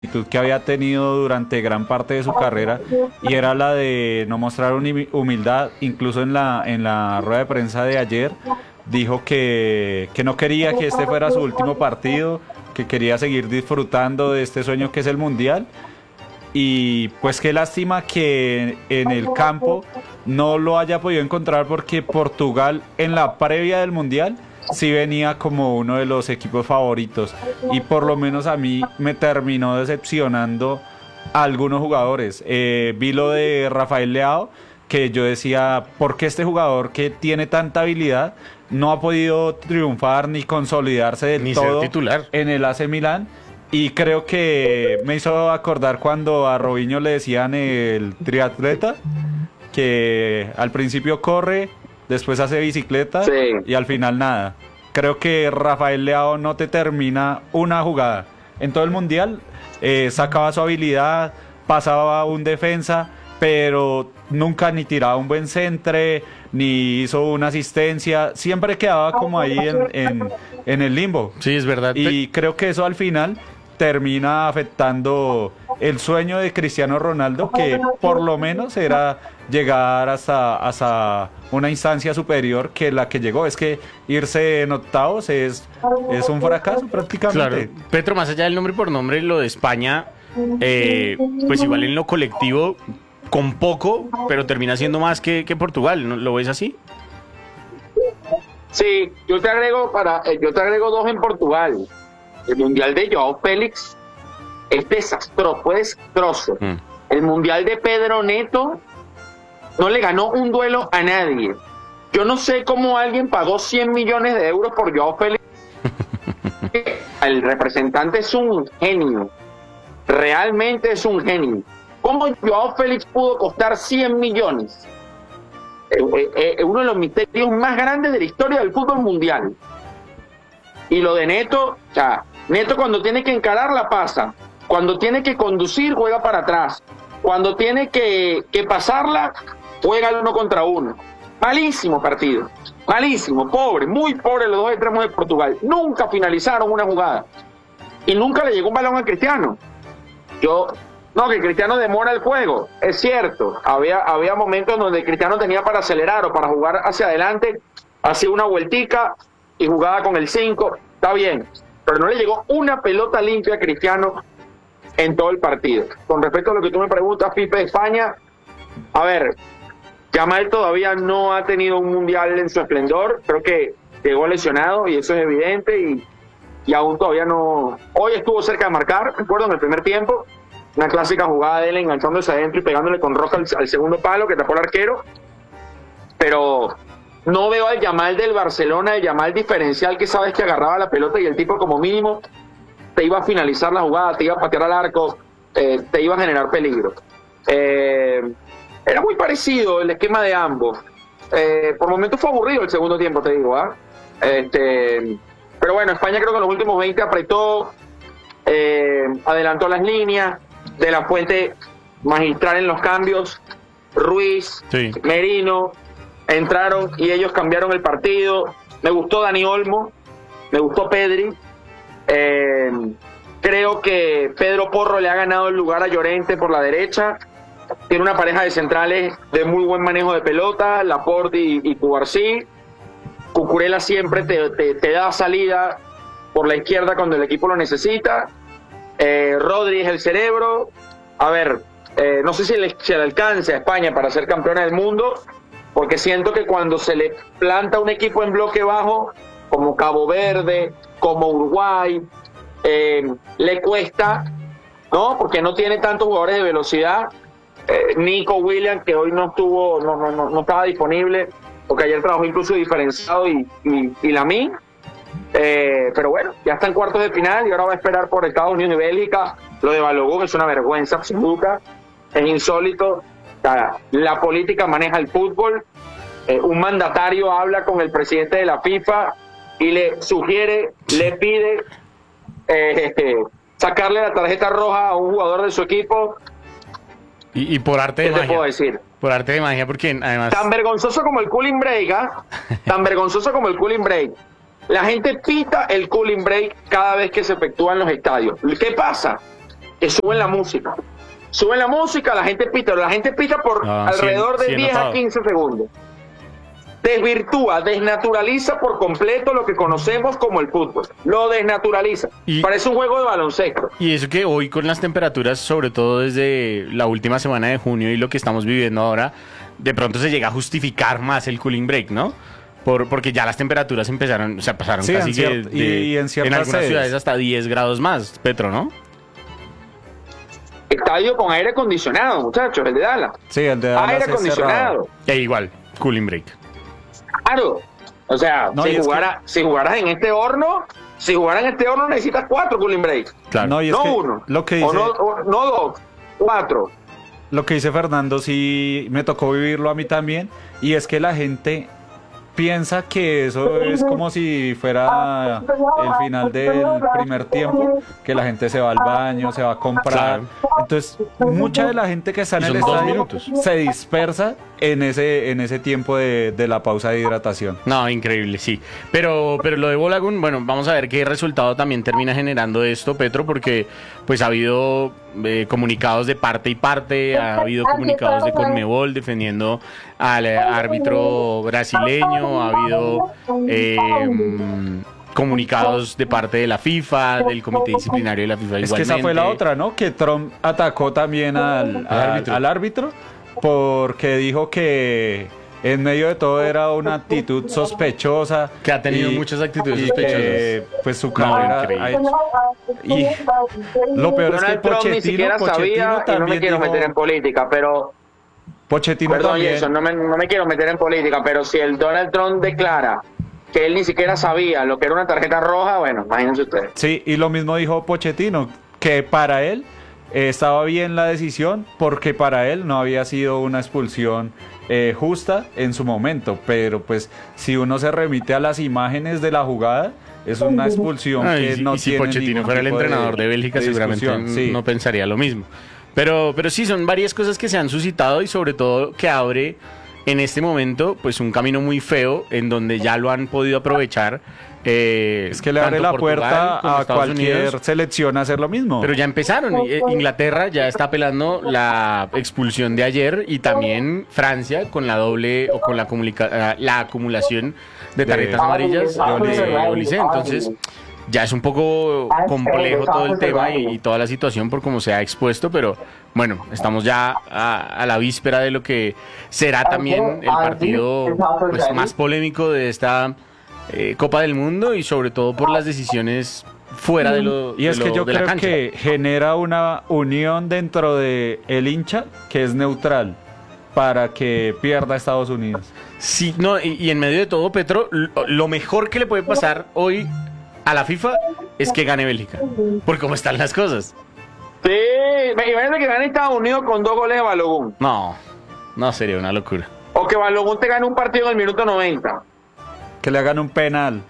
actitud que había tenido durante gran parte de su carrera, y era la de no mostrar humildad. Incluso en la rueda de prensa de ayer dijo que no quería que este fuera su último partido, que quería seguir disfrutando de este sueño que es el Mundial. Y pues qué lástima que en el campo no lo haya podido encontrar, porque Portugal en la previa del Mundial sí venía como uno de los equipos favoritos, y por lo menos a mí me terminó decepcionando algunos jugadores. Vi lo de Rafael Leao, que yo decía, ¿por qué este jugador que tiene tanta habilidad no ha podido triunfar ni consolidarse del Ni todo ser titular en el AC Milán? Y creo que me hizo acordar cuando a Robinho le decían el triatleta, que al principio corre, después hace bicicleta, Sí. y al final nada. Creo que Rafael Leao no te termina una jugada. En todo el Mundial sacaba su habilidad, pasaba un defensa, pero nunca ni tiraba un buen centre, ni hizo una asistencia. Siempre quedaba como ahí en el limbo. Sí, es verdad. Y creo que eso al final termina afectando el sueño de Cristiano Ronaldo, que por lo menos era llegar hasta una instancia superior que la que llegó. Es que irse en octavos es un fracaso prácticamente. Claro. Petro, más allá del nombre por nombre, lo de España, pues igual en lo colectivo, con poco, pero termina siendo más que Portugal, ¿no? ¿Lo ves así? Sí, yo te agrego dos en Portugal. El Mundial de Joao Félix es desastroso, fue desastroso. El Mundial de Pedro Neto no le ganó un duelo a nadie. Yo no sé cómo alguien pagó 100 millones de euros por Joao Félix. El representante es un genio. Realmente es un genio. ¿Cómo Joao Félix pudo costar 100 millones? Uno de los misterios más grandes de la historia del fútbol mundial. Y lo de Neto, o sea, Neto cuando tiene que encarar la pasa, cuando tiene que conducir juega para atrás, cuando tiene que pasarla juega el 1 contra 1. Malísimo partido, malísimo, pobre, muy pobre los dos extremos de Portugal. Nunca finalizaron una jugada y nunca le llegó un balón a Cristiano. No, que Cristiano demora el juego, es cierto. Había momentos donde Cristiano tenía para acelerar o para jugar hacia adelante, hacía una vueltica y jugaba con el 5, está bien, pero no le llegó una pelota limpia a Cristiano en todo el partido. Con respecto a lo que tú me preguntas, Pipe, de España, a ver, Yamal todavía no ha tenido un mundial en su esplendor, creo que llegó lesionado y eso es evidente, y aún todavía no. Hoy estuvo cerca de marcar, recuerdo, en el primer tiempo, una clásica jugada de él enganchándose adentro y pegándole con roja al segundo palo que tapó el arquero, pero no veo al Yamal del Barcelona, el Yamal diferencial que sabes que agarraba la pelota y el tipo como mínimo te iba a finalizar la jugada, te iba a patear al arco, te iba a generar peligro. Era muy parecido el esquema de ambos. Por momentos fue aburrido el segundo tiempo, te digo. Pero bueno, España creo que en los últimos 20 apretó, adelantó las líneas, De La Fuente magistral en los cambios, Ruiz, Sí. Merino, entraron y ellos cambiaron el partido. Me gustó Dani Olmo, me gustó Pedri. Creo que Pedro Porro le ha ganado el lugar a Llorente por la derecha. Tiene una pareja de centrales de muy buen manejo de pelota, Laporte y Cubarsí. Cucurella siempre te da salida por la izquierda cuando el equipo lo necesita. Rodri es el cerebro. A ver, no sé si le alcance a España para ser campeona del mundo, porque siento que cuando se le planta un equipo en bloque bajo, como Cabo Verde, como Uruguay, le cuesta, ¿no? Porque no tiene tantos jugadores de velocidad. Nico Williams, que hoy no estaba disponible, porque ayer trabajó incluso diferenciado, y Lamine. Pero bueno, ya está en cuartos de final y ahora va a esperar por Estados Unidos y Bélgica. Lo de Balogun es una vergüenza absoluta, es insólito. O sea, la política maneja el fútbol. Un mandatario habla con el presidente de la FIFA y le sugiere, le pide sacarle la tarjeta roja a un jugador de su equipo. Y por arte de ¿Qué te magia. puedo decir? Por arte de magia, porque además... Tan vergonzoso como el cooling break, ¿ah? Tan vergonzoso como el cooling break. La gente pita el cooling break cada vez que se efectúa en los estadios. ¿Qué pasa? que suben la música. Suben la música, la gente pita por alrededor de 10 a 15 segundos. Desvirtúa, desnaturaliza por completo lo que conocemos como el fútbol. Lo desnaturaliza. Parece un juego de baloncesto. Y eso que hoy con las temperaturas, sobre todo desde la última semana de junio y lo que estamos viviendo ahora, de pronto se llega a justificar más el cooling break, ¿no? Porque ya las temperaturas pasaron sí, casi que y en algunas sedes. ciudades hasta 10 grados más, Petro, ¿no? Estadio con aire acondicionado, muchachos, el de Dallas. Sí, el de Dallas aire acondicionado. Igual, cooling break. Claro. O sea, no, si jugaras en este horno, necesitas 4 cooling breaks. Claro. No, uno. Lo que dice, no 2, 4. Lo que dice Fernando sí me tocó vivirlo a mí también, y es que la gente piensa que eso es como si fuera el final del primer tiempo, que la gente se va al baño, se va a comprar. Claro. Entonces, mucha de la gente que está en el estadio se dispersa en ese tiempo de la pausa de hidratación. No, increíble, sí. Pero lo de Bolagun, bueno, vamos a ver qué resultado también termina generando esto, Petro, porque pues ha habido comunicados de parte y parte, ha habido comunicados de Conmebol defendiendo al árbitro brasileño, ha habido comunicados de parte de la FIFA, del comité disciplinario de la FIFA. Es que esa fue la otra, ¿no? Que Trump atacó también al árbitro porque dijo que en medio de todo era una actitud sospechosa. Que ha tenido muchas actitudes sospechosas. Que, pues su carrera ha hecho. Y lo peor es que Pochettino sabía, también no me quiero meter en política, pero... Pochettino Perdón, también. Jason, no me quiero meter en política, pero si el Donald Trump declara que él ni siquiera sabía lo que era una tarjeta roja, bueno, imagínense ustedes. Sí, y lo mismo dijo Pochettino, que para él estaba bien la decisión porque para él no había sido una expulsión justa en su momento, pero pues si uno se remite a las imágenes de la jugada, es una expulsión que no tiene. Si Pochettino fuera el entrenador de Bélgica, seguramente no pensaría lo mismo. Pero sí, son varias cosas que se han suscitado y sobre todo que abre en este momento pues un camino muy feo en donde ya lo han podido aprovechar. Es que le abre la puerta a cualquier selección a hacer lo mismo. Pero ya empezaron. Inglaterra ya está apelando la expulsión de ayer y también Francia con la doble o con la acumulación de tarjetas amarillas de Olise. Entonces ya es un poco complejo todo el tema y toda la situación por cómo se ha expuesto, pero bueno, estamos ya a la víspera de lo que será también el partido pues, más polémico de esta Copa del Mundo y sobre todo por las decisiones fuera de lo y es de que lo, yo de la creo cancha. Que genera una unión dentro de el hincha que es neutral para que pierda Estados Unidos. Sí, no, y en medio de todo, Petro, lo mejor que le puede pasar hoy a la FIFA es que gane Bélgica, por cómo están las cosas. Sí, imagínate que gane Estados Unidos con 2 goles de Balogun. No sería una locura. O que Balogun te gane un partido en el minuto 90. Que le hagan un penal.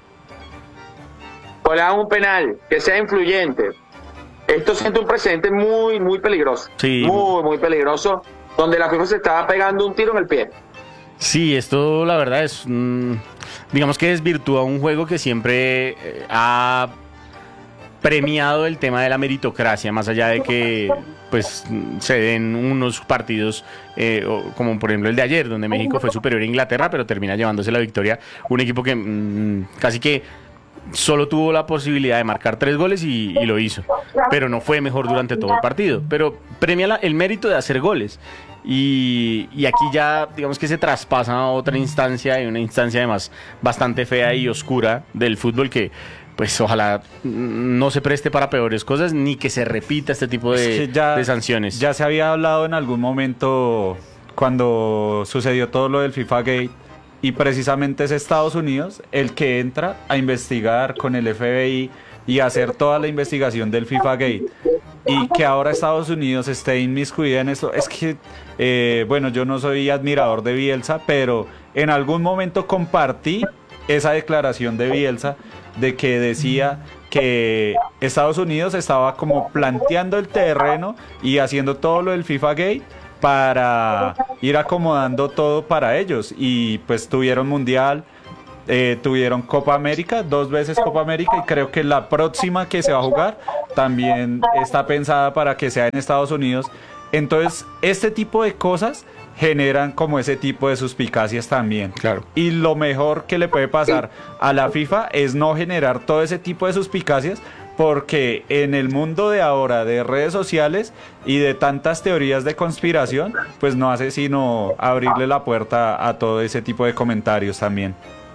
O le hagan un penal, que sea influyente. Esto siente un precedente muy, muy peligroso. Sí. Muy, muy peligroso, donde la FIFA se estaba pegando un tiro en el pie. Sí, esto la verdad es, digamos que desvirtúa un juego que siempre ha premiado el tema de la meritocracia, más allá de que pues se den unos partidos como por ejemplo el de ayer, donde México fue superior a Inglaterra, pero termina llevándose la victoria un equipo que casi que solo tuvo la posibilidad de marcar 3 goles y lo hizo, pero no fue mejor durante todo el partido, pero premia el mérito de hacer goles. Y aquí ya digamos que se traspasa a otra instancia, y una instancia además bastante fea y oscura del fútbol que pues ojalá no se preste para peores cosas ni que se repita este tipo de sanciones. Ya se había hablado en algún momento cuando sucedió todo lo del FIFA Gate, y precisamente es Estados Unidos el que entra a investigar con el FBI y hacer toda la investigación del FIFA Gate. Y que ahora Estados Unidos esté inmiscuida en esto, es que, bueno, yo no soy admirador de Bielsa, pero en algún momento compartí esa declaración de Bielsa de que decía que Estados Unidos estaba como planteando el terreno y haciendo todo lo del FIFA Gate para ir acomodando todo para ellos, y pues tuvieron Mundial, tuvieron Copa América, 2 veces Copa América, y creo que la próxima que se va a jugar también está pensada para que sea en Estados Unidos. Entonces, este tipo de cosas generan como ese tipo de suspicacias también. Claro. Y lo mejor que le puede pasar a la FIFA es no generar todo ese tipo de suspicacias, porque en el mundo de ahora de redes sociales y de tantas teorías de conspiración, pues no hace sino abrirle la puerta a todo ese tipo de comentarios también.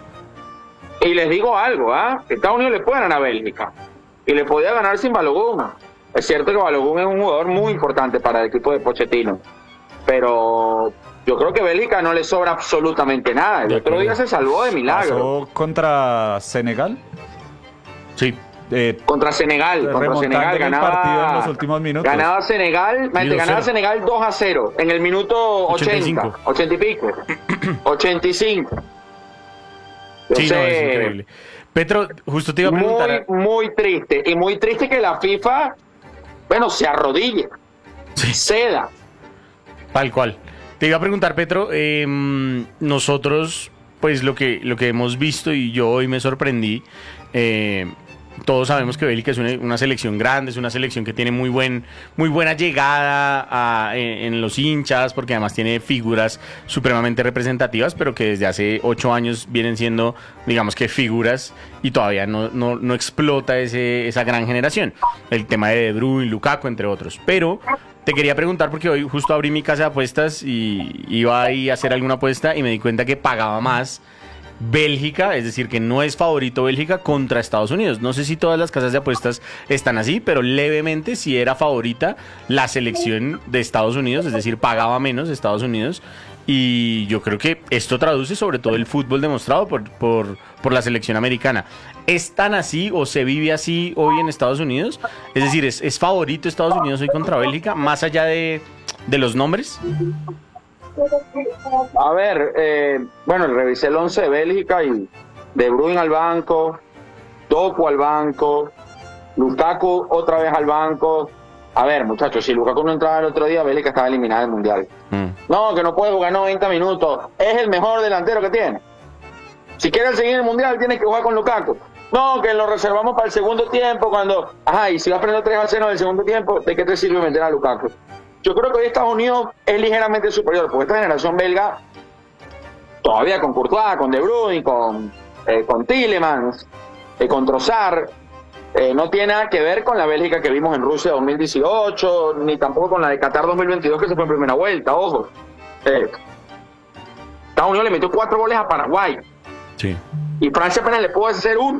Y les digo algo, Estados Unidos le puede ganar a Bélgica y le podía ganar sin Balogun. Es cierto que Balogun es un jugador muy importante para el equipo de Pochettino, pero yo creo que Bélgica no le sobra absolutamente nada. El otro día se salvó de milagro. ¿Pasó contra Senegal? Sí. Contra Senegal ganaba, el partido en los últimos minutos. Ganaba Senegal 2-0 en el minuto 80 y pico. 85. Sí, no, es increíble. Petro, justo te iba a preguntar. Muy triste. Y muy triste que la FIFA, se arrodille. Sí. Ceda. Tal cual. Te iba a preguntar, Petro, nosotros, pues lo que hemos visto, y yo hoy me sorprendí, todos sabemos que Bélgica es una selección grande, es una selección que tiene muy buena llegada en los hinchas, porque además tiene figuras supremamente representativas, pero que desde hace 8 años vienen siendo, digamos que figuras, y todavía no explota esa gran generación. El tema de Bruyne, Lukaku, entre otros. Pero te quería preguntar, porque hoy justo abrí mi casa de apuestas y iba ahí a hacer alguna apuesta y me di cuenta que pagaba más Bélgica, es decir, que no es favorito Bélgica contra Estados Unidos. No sé si todas las casas de apuestas están así, pero levemente sí era favorita la selección de Estados Unidos, es decir, pagaba menos Estados Unidos. Y yo creo que esto traduce sobre todo el fútbol demostrado por la selección americana. ¿Es tan así o se vive así hoy en Estados Unidos? Es decir, ¿es favorito Estados Unidos hoy contra Bélgica, más allá de los nombres? A ver, revisé el 11 de Bélgica y De Bruyne al banco, Doku al banco, Lukaku otra vez al banco. A ver, muchachos, si Lukaku no entraba el otro día, Bélgica estaba eliminada del Mundial. No, que no puede jugar 90 minutos. Es el mejor delantero que tiene. Si quieren seguir el Mundial, tiene que jugar con Lukaku. No, que lo reservamos para el segundo tiempo cuando... y si vas perdiendo 3-0 en el segundo tiempo, ¿de qué te sirve meter a Lukaku? Yo creo que hoy Estados Unidos es ligeramente superior, porque esta generación belga, todavía con Courtois, con De Bruyne, con Tielemans, con Trossard, no tiene nada que ver con la Bélgica que vimos en Rusia 2018, ni tampoco con la de Qatar 2022 que se fue en primera vuelta, ojo. Estados Unidos le metió 4 goles a Paraguay. Sí. Y Francia apenas le pudo hacer 1.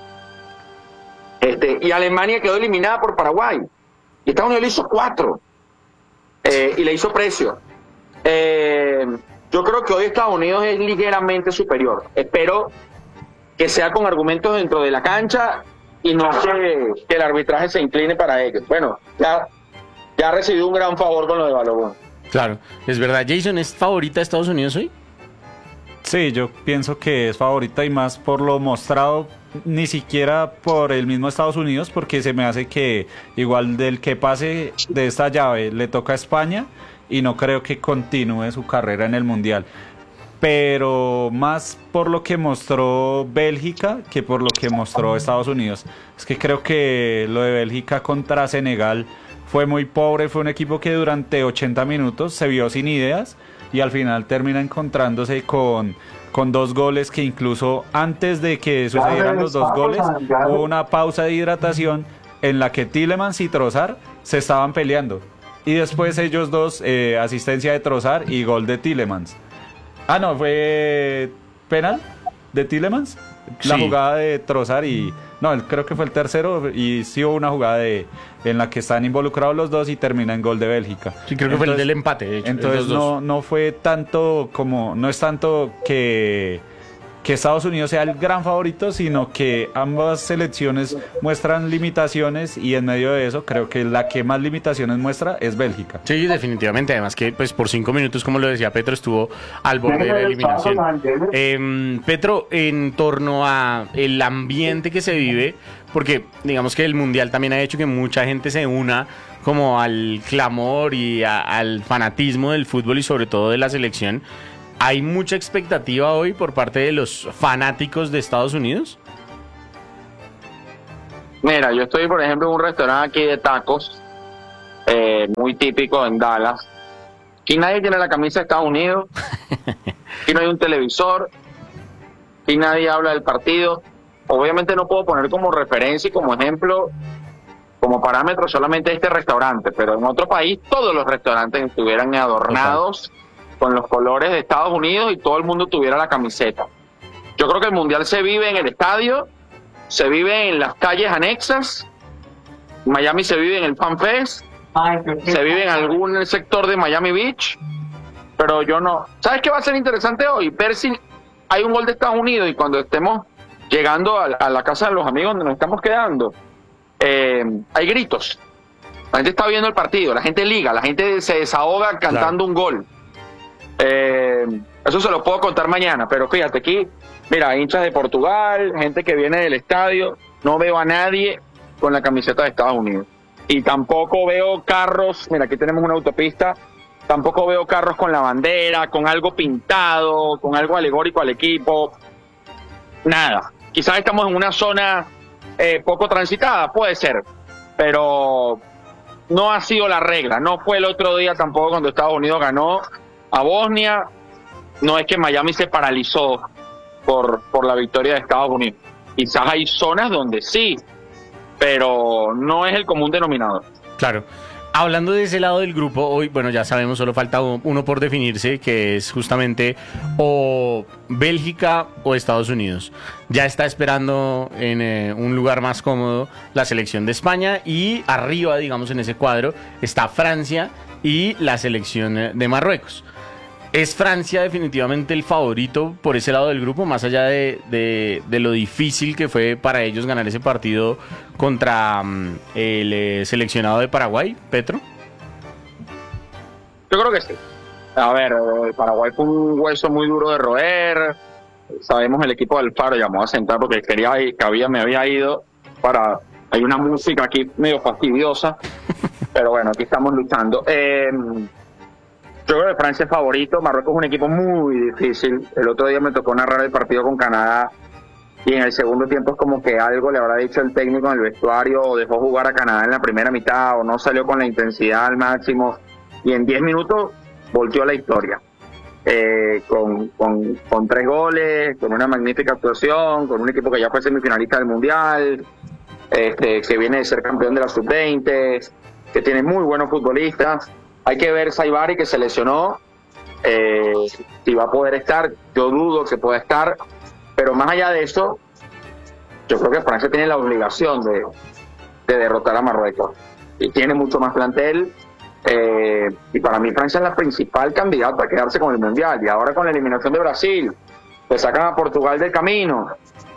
Y Alemania quedó eliminada por Paraguay. Y Estados Unidos le hizo 4. Y le hizo precio. Yo creo que hoy Estados Unidos es ligeramente superior. Espero que sea con argumentos dentro de la cancha y no que el arbitraje se incline para ellos. Bueno, ya ha recibido un gran favor con lo de Balogun. Claro, es verdad. Jason, ¿es favorita de Estados Unidos hoy? Sí, yo pienso que es favorita, y más por lo mostrado, ni siquiera por el mismo Estados Unidos, porque se me hace que igual del que pase de esta llave le toca a España y no creo que continúe su carrera en el Mundial. Pero más por lo que mostró Bélgica que por lo que mostró Estados Unidos. Es que creo que lo de Bélgica contra Senegal fue muy pobre, fue un equipo que durante 80 minutos se vio sin ideas y al final termina encontrándose con 2 goles que incluso antes de que sucedieran los 2 goles hubo una pausa de hidratación en la que Tielemans y Trossard se estaban peleando. Y después ellos dos, asistencia de Trossard y gol de Tielemans. No, fue penal de Tielemans. La jugada de Trossard y... No, creo que fue el tercero y sí hubo una jugada en la que están involucrados los dos y termina en gol de Bélgica. Sí, creo que fue el del empate. De hecho, entonces no fue tanto como... No es tanto que Estados Unidos sea el gran favorito, sino que ambas selecciones muestran limitaciones y en medio de eso creo que la que más limitaciones muestra es Bélgica. Sí, definitivamente. Además que pues por 5 minutos, como lo decía Petro, estuvo al borde de la eliminación. Petro, en torno a el ambiente que se vive, porque digamos que el Mundial también ha hecho que mucha gente se una como al clamor y al fanatismo del fútbol y sobre todo de la selección. ¿Hay mucha expectativa hoy por parte de los fanáticos de Estados Unidos? Mira, yo estoy, por ejemplo, en un restaurante aquí de tacos, muy típico en Dallas. Aquí nadie tiene la camisa de Estados Unidos, aquí no hay un televisor, aquí nadie habla del partido. Obviamente no puedo poner como referencia y como ejemplo, como parámetro solamente este restaurante, pero en otro país todos los restaurantes estuvieran adornados con los colores de Estados Unidos y todo el mundo tuviera la camiseta. Yo creo que el Mundial se vive en el estadio, se vive en las calles anexas, Miami se vive en el Fan Fest, se vive en algún sector de Miami Beach, pero yo no. ¿Sabes qué va a ser interesante hoy? Ver si hay un gol de Estados Unidos y cuando estemos llegando a la casa de los amigos donde nos estamos quedando, hay gritos. La gente está viendo el partido, la gente liga, la gente se desahoga cantando un gol. Eso se lo puedo contar mañana, pero fíjate aquí, mira, hinchas de Portugal, gente que viene del estadio, no veo a nadie con la camiseta de Estados Unidos. Y tampoco veo carros, mira, aquí tenemos una autopista, tampoco veo carros con la bandera, con algo pintado, con algo alegórico al equipo. Nada. Quizás estamos en una zona poco transitada, puede ser, pero no ha sido la regla. No fue el otro día tampoco cuando Estados Unidos ganó a Bosnia. No es que Miami se paralizó por la victoria de Estados Unidos. Quizás hay zonas donde sí, pero no es el común denominador. Claro. Hablando de ese lado del grupo, hoy, bueno, ya sabemos, solo falta uno por definirse, que es justamente o Bélgica o Estados Unidos. Ya está esperando en un lugar más cómodo la selección de España y arriba, digamos, en ese cuadro está Francia y la selección de Marruecos. ¿Es Francia definitivamente el favorito por ese lado del grupo, más allá de lo difícil que fue para ellos ganar ese partido contra el seleccionado de Paraguay, Petro? Yo creo que sí. A ver, Paraguay fue un hueso muy duro de roer. Sabemos el equipo del Faro, llamó a sentar porque me había ido para... Hay una música aquí medio fastidiosa, pero bueno, aquí estamos luchando. Yo creo que Francia es favorito. Marruecos es un equipo muy difícil. El otro día me tocó narrar el partido con Canadá y en el segundo tiempo es como que algo le habrá dicho el técnico en el vestuario, o dejó jugar a Canadá en la primera mitad, o no salió con la intensidad al máximo, y en 10 minutos volteó la historia. Con 3 goles, con una magnífica actuación, con un equipo que ya fue semifinalista del Mundial, que viene de ser campeón de la Sub-20, que tiene muy buenos futbolistas. Hay que ver Saibari, que se lesionó, si va a poder estar. Yo dudo que pueda estar, pero más allá de eso, yo creo que Francia tiene la obligación de derrotar a Marruecos. Y tiene mucho más plantel, y para mí Francia es la principal candidata a quedarse con el Mundial. Y ahora con la eliminación de Brasil, que sacan a Portugal del camino,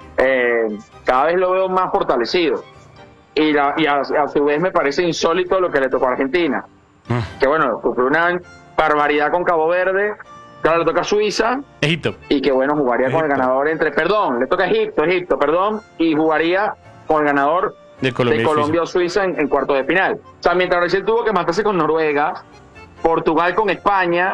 cada vez lo veo más fortalecido. Y a su vez me parece insólito lo que le tocó a Argentina. Que bueno, sufrió una barbaridad con Cabo Verde, claro, le toca a Suiza, Egipto, y que bueno, jugaría con el ganador le toca a Egipto, y jugaría con el ganador de Colombia o Suiza en cuartos de final. O sea, mientras Brasil tuvo que matarse con Noruega, Portugal con España,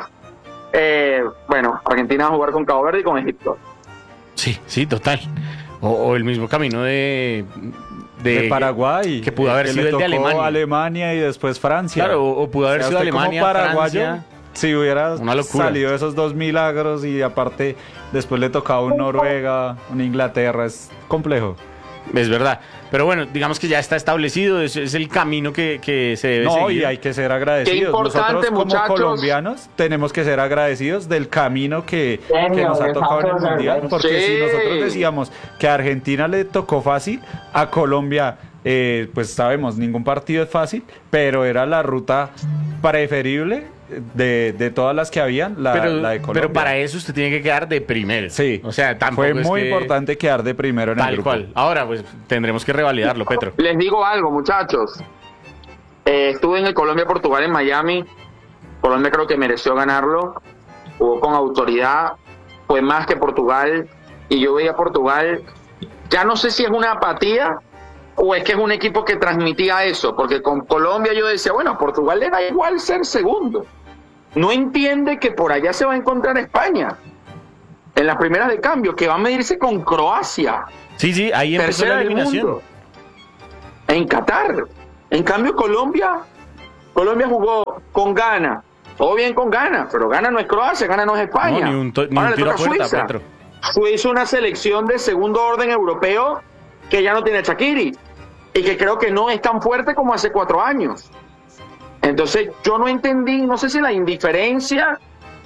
bueno, Argentina va a jugar con Cabo Verde y con Egipto. Sí, total. O el mismo camino de Paraguay, que pudo haber sido el de Alemania y después Francia. Claro, o pudo haber sido Alemania, como paraguayo, Francia. Si hubiera salido esos 2 milagros y aparte después le tocaba un Noruega, un Inglaterra, es complejo. Es verdad, pero bueno, digamos que ya está establecido, es el camino que se debe seguir. Y hay que ser agradecidos. Qué importante, nosotros como muchachos, colombianos tenemos que ser agradecidos del camino que nos ha tocado en el Mundial, porque si nosotros decíamos que a Argentina le tocó fácil, a Colombia, pues sabemos, ningún partido es fácil, pero era la ruta preferible de todas las que habían, la de Colombia. Pero para eso usted tiene que quedar de primero. Sí, o sea, tampoco fue muy importante quedar de primero en el grupo. Tal cual. Ahora, pues tendremos que revalidarlo, Petro. Les digo algo, muchachos. Estuve en el Colombia-Portugal en Miami. Colombia creo que mereció ganarlo. Jugó con autoridad. Fue más que Portugal. Y yo veía a Portugal. Ya no sé si es una apatía o es que es un equipo que transmitía eso. Porque con Colombia yo decía, bueno, a Portugal le da igual ser segundo. No entiende que por allá se va a encontrar España en las primeras de cambio, que va a medirse con Croacia. Sí, ahí empezó la eliminación. en Qatar. En cambio, Colombia jugó con Ghana. Todo bien con Ghana, pero Ghana no es Croacia, Ghana no es España. No, ni un tiro a puerta, Petro. Suiza, una selección de segundo orden europeo que ya no tiene Shaqiri y que creo que no es tan fuerte como hace 4 años. Entonces yo no entendí, no sé si la indiferencia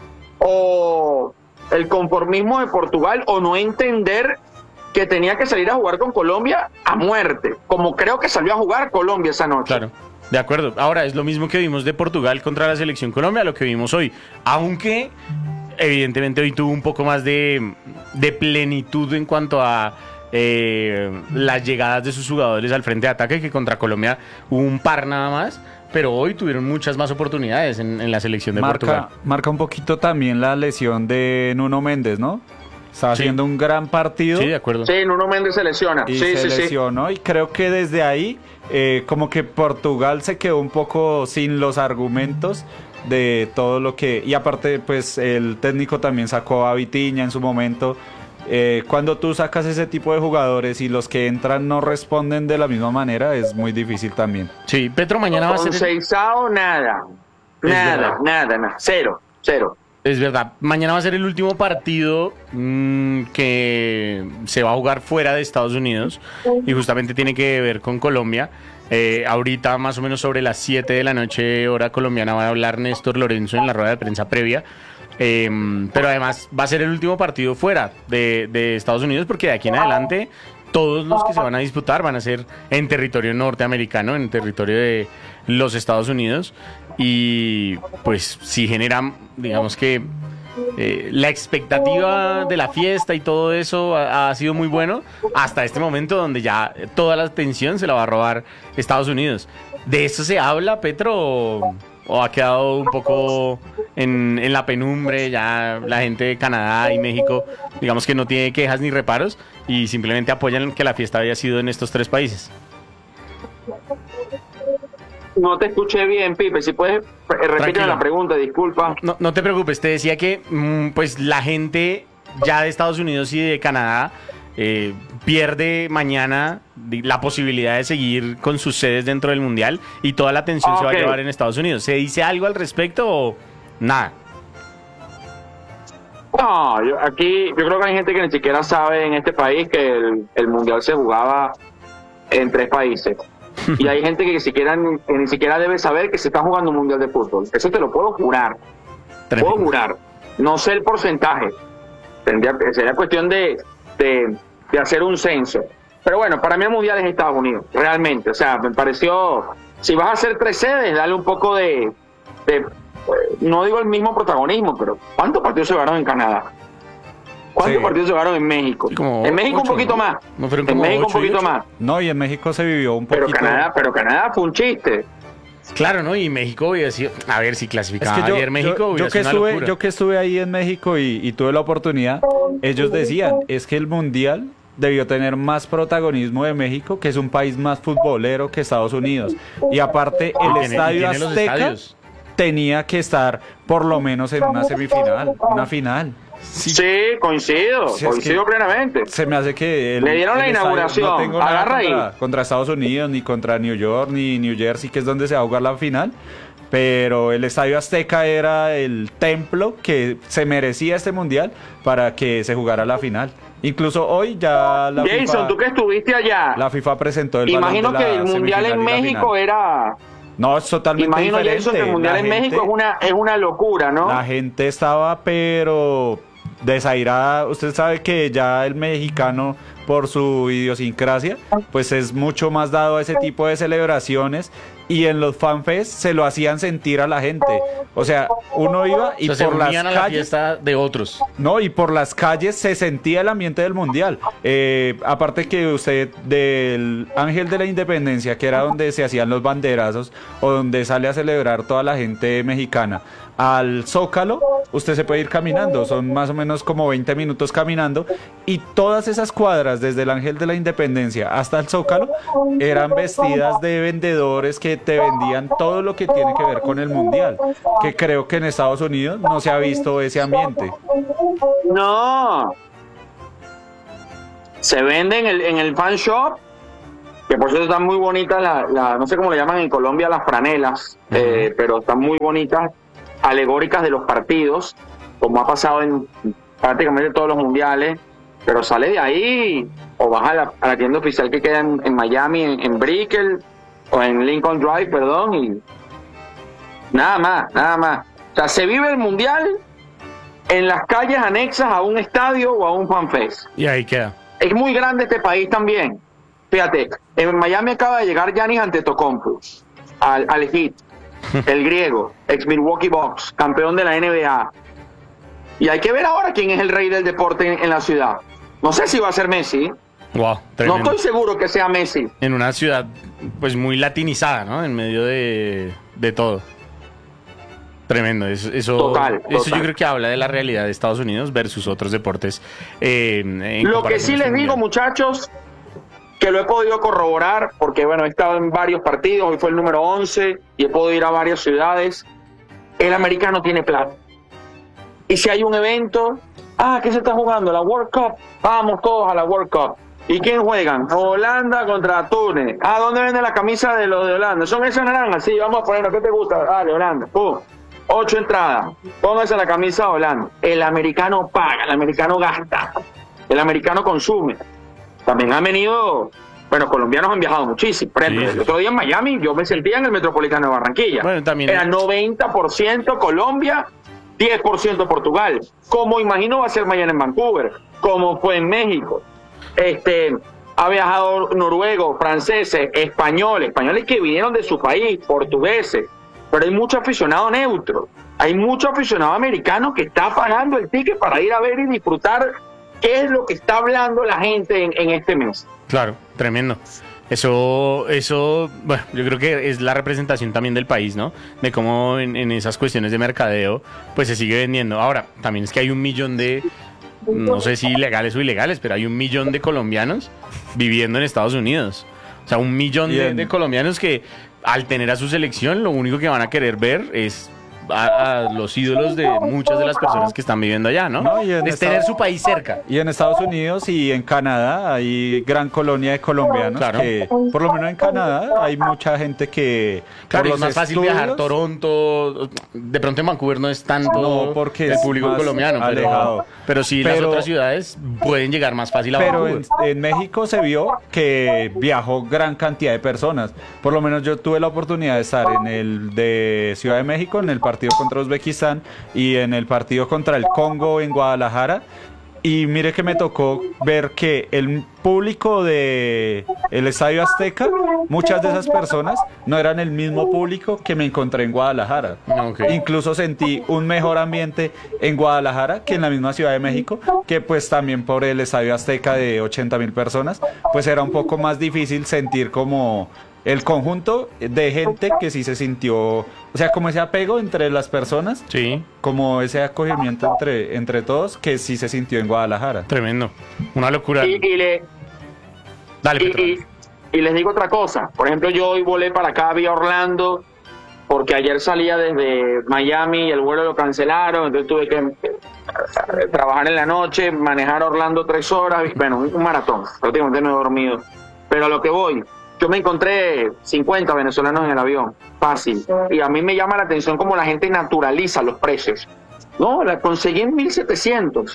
o el conformismo de Portugal o no entender que tenía que salir a jugar con Colombia a muerte, como creo que salió a jugar Colombia esa noche. Claro. De acuerdo. Ahora, es lo mismo que vimos de Portugal contra la selección Colombia, lo que vimos hoy. Aunque, evidentemente, hoy tuvo un poco más de plenitud en cuanto a las llegadas de sus jugadores al frente de ataque, que contra Colombia hubo un par nada más. Pero hoy tuvieron muchas más oportunidades en la selección de Portugal. Marca un poquito también la lesión de Nuno Méndez, ¿no? Estaba haciendo un gran partido. Sí, de acuerdo. Sí, Nuno Méndez se lesiona. Y se lesionó. Y creo que desde ahí, como que Portugal se quedó un poco sin los argumentos de todo lo que... Y aparte, pues, el técnico también sacó a Vitinha en su momento. Cuando tú sacas ese tipo de jugadores y los que entran no responden de la misma manera, es muy difícil también. Sí, Petro, mañana va a ser... Seisao, nada. Cero. Es verdad, mañana va a ser el último partido que se va a jugar fuera de Estados Unidos y justamente tiene que ver con Colombia. Ahorita más o menos sobre las 7 de la noche hora colombiana va a hablar Néstor Lorenzo en la rueda de prensa previa. Pero además va a ser el último partido fuera de Estados Unidos porque de aquí en adelante todos los que se van a disputar van a ser en territorio norteamericano, en territorio de los Estados Unidos. Y pues sí genera, digamos que la expectativa de la fiesta y todo eso ha sido muy bueno hasta este momento donde ya toda la atención se la va a robar Estados Unidos. ¿De eso se habla, Petro, o ha quedado un poco en la penumbre? Ya la gente de Canadá y México, digamos que no tiene quejas ni reparos y simplemente apoyan que la fiesta haya sido en estos 3 países. No te escuché bien, Pipe. Si puedes repetir la pregunta, disculpa. No te preocupes, te decía que pues la gente ya de Estados Unidos y de Canadá pierde mañana la posibilidad de seguir con sus sedes dentro del Mundial y toda la atención se va a llevar en Estados Unidos. ¿Se dice algo al respecto o nada? No, yo creo que hay gente que ni siquiera sabe en este país que el Mundial se jugaba en 3 países. Y hay gente que ni siquiera debe saber que se está jugando un Mundial de fútbol. Eso te lo puedo jurar. Tremendo. Puedo jurar. No sé el porcentaje. Sería cuestión de hacer un censo. Pero bueno, para mí el Mundial es Estados Unidos, realmente. O sea, me pareció, si vas a hacer 3 sedes, dale un poco de no digo el mismo protagonismo, pero ¿cuántos partidos se jugaron en Canadá? ¿Cuántos partidos se jugaron en México? En México 8, un poquito más. En México un poquito más. No, y en México se vivió un poquito. Pero Canadá fue un chiste. Claro, ¿no? Y México hubiera sido... A ver, si clasificaba ayer México hubiera sido una locura. Yo que estuve ahí en México y tuve la oportunidad, ellos decían, es que el Mundial debió tener más protagonismo de México, que es un país más futbolero que Estados Unidos. Y aparte, el Estadio Azteca tenía que estar por lo menos en una semifinal, una final. Sí, coincido plenamente. Se me hace que le dieron la inauguración. No tengo nada contra Estados Unidos, ni contra New York, ni New Jersey, que es donde se va a jugar la final. Pero el Estadio Azteca era el templo que se merecía este mundial para que se jugara la final. Incluso hoy ya la Jason, FIFA, tú que estuviste allá. La FIFA presentó el Imagino que el mundial en México era... No, es totalmente Imagino, diferente. Jason, que el mundial en México es una locura, ¿no? La gente estaba, pero desairada. Usted sabe que ya el mexicano, por su idiosincrasia, pues es mucho más dado a ese tipo de celebraciones, y en los fanfests se lo hacían sentir a la gente. O sea, uno iba y por las calles, la fiesta de otros. No, y por las calles se sentía el ambiente del mundial. Aparte que usted del Ángel de la Independencia, que era donde se hacían los banderazos o donde sale a celebrar toda la gente mexicana, al Zócalo, usted se puede ir caminando, son más o menos como 20 minutos caminando, y todas esas cuadras desde el Ángel de la Independencia hasta el Zócalo eran vestidas de vendedores que te vendían todo lo que tiene que ver con el mundial, que creo que en Estados Unidos no se ha visto ese ambiente. No, se vende en el fan shop que por cierto están muy bonitas, no sé cómo le llaman en Colombia, las franelas, pero están muy bonitas, alegóricas de los partidos, como ha pasado en prácticamente todos los mundiales, pero sale de ahí o vas a la tienda oficial que queda en Miami, en Brickell, o en Lincoln Drive, perdón, y nada más. O sea, se vive el mundial en las calles anexas a un estadio o a un fanfest. Y ahí queda. Es muy grande este país también. Fíjate, en Miami acaba de llegar Giannis Antetokounmpo al Heat, el griego, ex Milwaukee Bucks, campeón de la NBA. Y hay que ver ahora quién es el rey del deporte en la ciudad. No sé si va a ser Messi. Wow, no estoy seguro que sea Messi. En una ciudad pues muy latinizada, ¿no? En medio de todo. Tremendo. Eso total. Yo creo que habla de la realidad de Estados Unidos versus otros deportes. Lo que sí les digo, muchachos, que lo he podido corroborar, porque bueno, he estado en varios partidos, hoy fue el número 11 y he podido ir a varias ciudades. El americano tiene plata. Y si hay un evento, ¿qué se está jugando? La World Cup. Vamos todos a la World Cup. ¿Y quién juegan? Holanda contra Túnez. ¿Dónde venden la camisa de los de Holanda? ¿Son esas naranjas? Sí, vamos a ponernos. ¿Qué te gusta? Dale, Holanda. 8 entradas. Póngase la camisa de Holanda. El americano paga, el americano gasta, el americano consume. También han venido, colombianos han viajado muchísimo. Por ejemplo, el otro día en Miami yo me sentía en el Metropolitano de Barranquilla. Bueno, también era 90% Colombia, 10% Portugal. Como imagino va a ser mañana en Vancouver, como fue en México. Ha viajado noruegos, franceses, españoles que vinieron de su país, portugueses, pero hay mucho aficionado neutro, hay mucho aficionado americano que está pagando el ticket para ir a ver y disfrutar qué es lo que está hablando la gente en este mes. Claro, tremendo. Eso, bueno, yo creo que es la representación también del país, ¿no? De cómo en esas cuestiones de mercadeo, pues se sigue vendiendo. Ahora, también es que hay 1 millón de, no sé si legales o ilegales, pero hay 1 millón de colombianos viviendo en Estados Unidos. O sea, 1 millón de colombianos que al tener a su selección, lo único que van a querer ver es a los ídolos de muchas de las personas que están viviendo allá, ¿no? Es tener su país cerca. Y en Estados Unidos y en Canadá hay gran colonia de colombianos, claro. Que por lo menos en Canadá hay mucha gente que... Claro, es más fácil viajar a Toronto, de pronto en Vancouver no es tanto porque el público colombiano, pero sí las otras ciudades pueden llegar más fácil a Vancouver. Pero en México se vio que viajó gran cantidad de personas. Por lo menos yo tuve la oportunidad de estar en el de Ciudad de México, en el partido contra Uzbekistán y en el partido contra el Congo en Guadalajara, y mire que me tocó ver que el público de el Estadio Azteca, muchas de esas personas no eran el mismo público que me encontré en Guadalajara. Okay. Incluso sentí un mejor ambiente en Guadalajara que en la misma Ciudad de México, que pues también por el Estadio Azteca de 80,000 personas, pues era un poco más difícil sentir como el conjunto de gente que sí se sintió, o sea, como ese apego entre las personas, sí, como ese acogimiento entre todos, que sí se sintió en Guadalajara. Tremendo, una locura. Dale, y les digo otra cosa, por ejemplo, yo hoy volé para acá vía Orlando, porque ayer salía desde Miami y el vuelo lo cancelaron, entonces tuve que trabajar en la noche, manejar a Orlando 3 horas, bueno, un maratón, prácticamente no he dormido, pero a lo que voy, yo me encontré 50 venezolanos en el avión, fácil. Y a mí me llama la atención cómo la gente naturaliza los precios. No, la conseguí en $1,700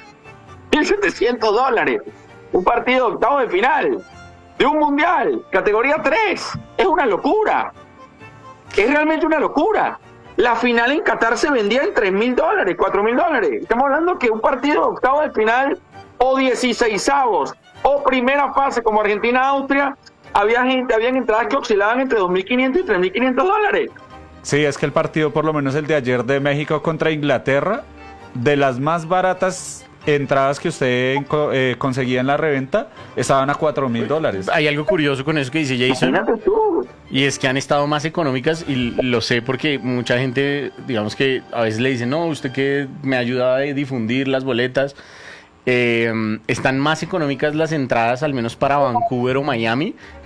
$1,700. Un partido de octavo de final, de un mundial, categoría 3. Es una locura. Es realmente una locura. La final en Qatar se vendía en $3,000, $4,000. Estamos hablando que un partido de octavo de final, o 16avos, o primera fase como Argentina-Austria, habían entradas que oscilaban entre $2,500 y $3,500. Sí, es que el partido, por lo menos el de ayer de México contra Inglaterra, de las más baratas entradas que usted conseguía en la reventa, estaban a $4,000. Hay algo curioso con eso que dice Jason, y es que han estado más económicas, y lo sé porque mucha gente, digamos que a veces le dicen, no, usted que me ayuda a difundir las boletas. Están más económicas las entradas, al menos para Vancouver o Miami,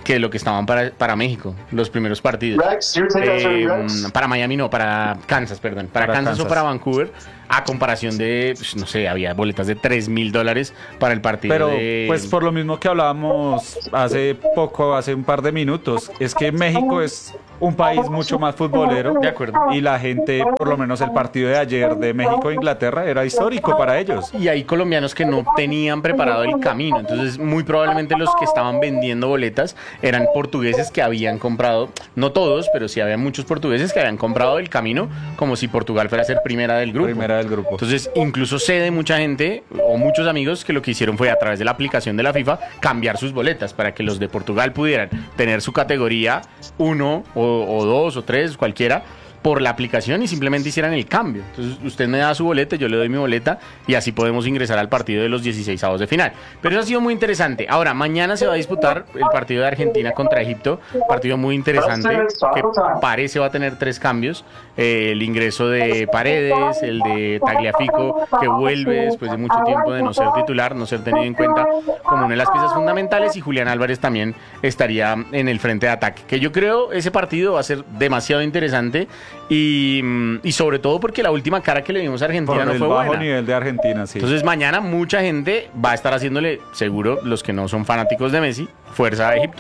que lo que estaban para México, los primeros partidos. Para Miami no, para Kansas, perdón. Para Kansas o para Vancouver, a comparación de, pues, no sé, había boletas de $3,000 para el partido. Pero, pues por lo mismo que hablábamos hace un par de minutos, es que México es un país mucho más futbolero. De acuerdo. Y la gente, por lo menos el partido de ayer de México e Inglaterra era histórico para ellos. Y hay colombianos que no tenían preparado el camino, entonces muy probablemente los que estaban vendiendo boletas eran portugueses que habían comprado, no todos, pero sí había muchos portugueses que habían comprado el camino como si Portugal fuera a ser primera del grupo. Entonces incluso sé de mucha gente o muchos amigos que lo que hicieron fue a través de la aplicación de la FIFA cambiar sus boletas para que los de Portugal pudieran tener su categoría 1 o 2 o 3, cualquiera, por la aplicación y simplemente hicieran el cambio. Entonces usted me da su boleta, yo le doy mi boleta y así podemos ingresar al partido de los 16avos de final. Pero eso ha sido muy interesante. Ahora, mañana se va a disputar el partido de Argentina contra Egipto, partido muy interesante que parece va a tener 3 cambios. El ingreso de Paredes, el de Tagliafico, que vuelve después de mucho tiempo de no ser titular, no ser tenido en cuenta como una de las piezas fundamentales, y Julián Álvarez también estaría en el frente de ataque, que yo creo ese partido va a ser demasiado interesante. Y sobre todo porque la última cara que le vimos a Argentina no fue buena. Por el bajo nivel de Argentina, sí. Entonces mañana mucha gente va a estar haciéndole, seguro los que no son fanáticos de Messi, fuerza a Egipto.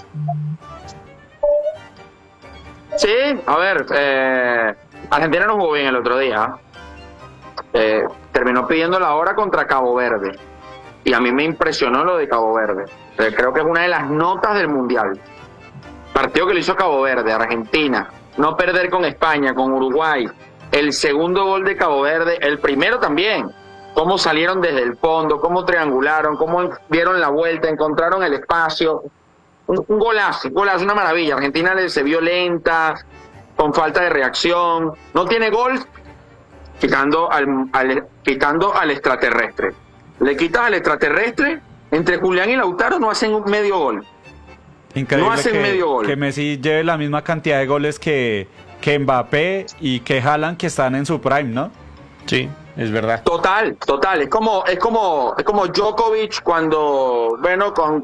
Sí, a ver, Argentina no jugó bien el otro día. Terminó pidiendo la hora contra Cabo Verde. Y a mí me impresionó lo de Cabo Verde. Creo que es una de las notas del Mundial. Partido que le hizo Cabo Verde, Argentina. No perder con España, con Uruguay. El segundo gol de Cabo Verde, el primero también. Cómo salieron desde el fondo, cómo triangularon, cómo dieron la vuelta, encontraron el espacio. Un golazo, una maravilla. Argentina se vio lenta, con falta de reacción. No tiene gol, quitando al extraterrestre. Le quitas al extraterrestre, entre Julián y Lautaro no hacen un medio gol. Increíble no hacen medio gol. Que Messi lleve la misma cantidad de goles que Mbappé y que Haaland, que están en su prime, ¿no? Sí, es verdad. Total. Es como Djokovic cuando, bueno, con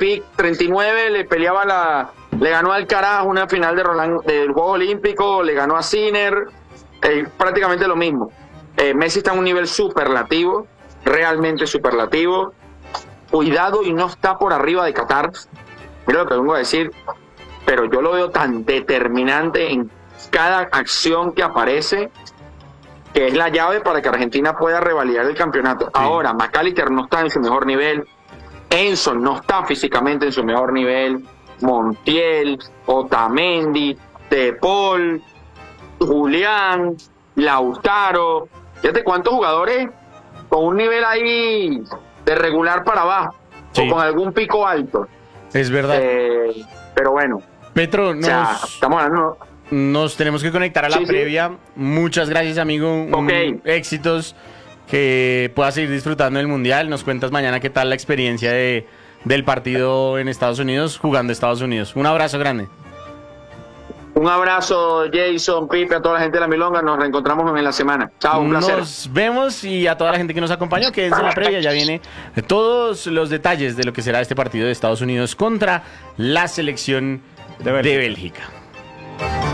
39 le ganó al Alcaraz una final del Juego Olímpico, le ganó a Sinner, prácticamente lo mismo. Messi está en un nivel superlativo, realmente superlativo. Cuidado y no está por arriba de Qatar. Mira lo que vengo a decir, pero yo lo veo tan determinante en cada acción que aparece, que es la llave para que Argentina pueda revalidar el campeonato. Sí. Ahora, McAllister no está en su mejor nivel, Enzo no está físicamente en su mejor nivel, Montiel, Otamendi, De Paul, Julián, Lautaro, fíjate cuántos jugadores con un nivel ahí de regular para abajo, sí, o con algún pico alto. Es verdad. Pero bueno. Petro, estamos hablando. Nos tenemos que conectar a la previa. Sí. Muchas gracias, amigo. Éxitos. Que puedas seguir disfrutando del Mundial. Nos cuentas mañana qué tal la experiencia del partido en Estados Unidos, jugando Estados Unidos. Un abrazo grande. Un abrazo, Jason, Pipe, a toda la gente de la Milonga. Nos reencontramos en la semana. Chao, un placer. Nos vemos, y a toda la gente que nos acompañó, quédense en la previa. Ya viene todos los detalles de lo que será este partido de Estados Unidos contra la selección de Bélgica.